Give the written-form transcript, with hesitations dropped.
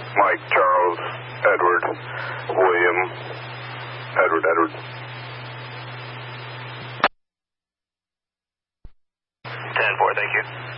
Mike, Charles, Edward, William, Edward. 10-4, thank you.